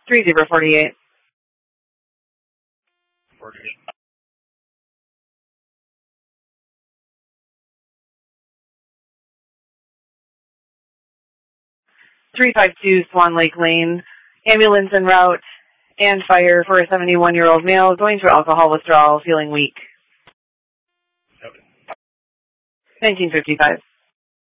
3048. 48. 352 Swan Lake Lane. Ambulance en route and fire for a 71-year-old male going through alcohol withdrawal, feeling weak. Okay. 1955.